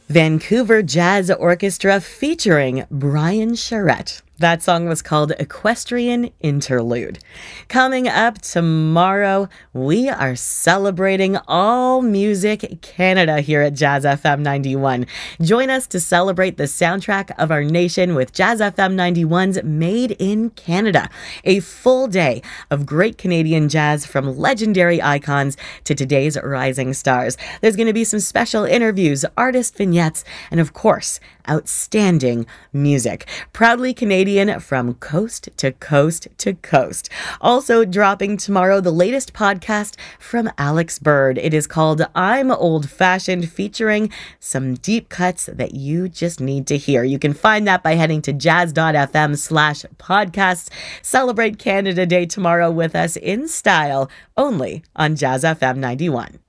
Vancouver Jazz Orchestra featuring Brian Charette. That song was called Equestrian Interlude. Coming up tomorrow, we are celebrating All Music Canada here at Jazz FM 91. Join us to celebrate the soundtrack of our nation with Jazz FM 91's Made in Canada. A full day of great Canadian jazz from legendary icons to today's rising stars. There's going to be some special interviews, artist vignettes, and of course, outstanding music. Proudly Canadian from coast to coast to coast. Also dropping tomorrow, the latest podcast from Alex Bird. It is called I'm Old Fashioned, featuring some deep cuts that you just need to hear. You can find that by heading to jazz.fm/podcasts. Celebrate Canada Day tomorrow with us in style, only on Jazz FM 91.